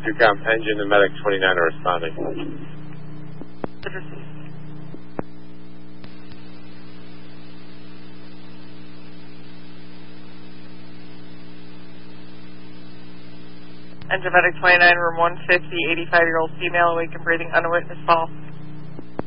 2-com engine and medic 29 are responding. Engine medic 29, room 150, 85-year-old female, awake and breathing, unwitnessed fall.